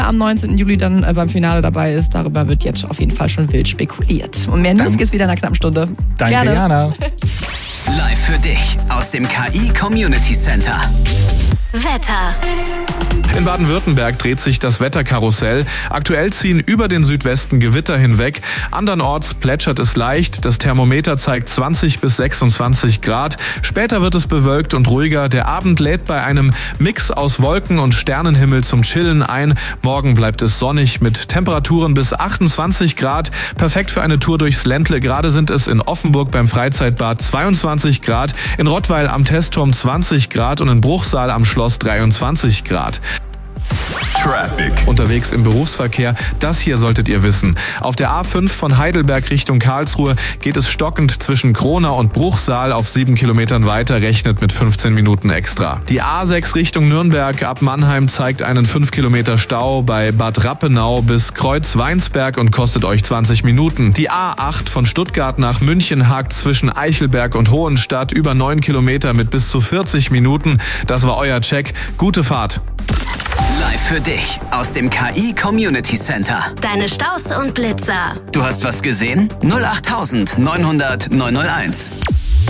am 19. Juli dann beim Finale dabei ist. Darüber wird jetzt auf jeden Fall schon wild spekuliert. Und mehr News gibt's wieder in einer knappen Stunde. Danke, Gerne. Jana. Live für dich aus dem KI Community Center. Wetter. In Baden-Württemberg dreht sich das Wetterkarussell. Aktuell ziehen über den Südwesten Gewitter hinweg. Andernorts plätschert es leicht. Das Thermometer zeigt 20 bis 26 Grad. Später wird es bewölkt und ruhiger. Der Abend lädt bei einem Mix aus Wolken und Sternenhimmel zum Chillen ein. Morgen bleibt es sonnig mit Temperaturen bis 28 Grad. Perfekt für eine Tour durchs Ländle. Gerade sind es in Offenburg beim Freizeitbad 22 Grad, in Rottweil am Testturm 20 Grad und in Bruchsal am Schloss 23 Grad. Traffic. Unterwegs im Berufsverkehr, das hier solltet ihr wissen. Auf der A5 von Heidelberg Richtung Karlsruhe geht es stockend zwischen Kronau und Bruchsal. Auf 7 Kilometern weiter, rechnet mit 15 Minuten extra. Die A6 Richtung Nürnberg ab Mannheim zeigt einen 5 Kilometer Stau bei Bad Rappenau bis Kreuz-Weinsberg und kostet euch 20 Minuten. Die A8 von Stuttgart nach München hakt zwischen Eichelberg und Hohenstadt über 9 Kilometer mit bis zu 40 Minuten. Das war euer Check. Gute Fahrt. Live für dich aus dem KI Community Center. Deine Staus und Blitzer. Du hast was gesehen? 08900 901.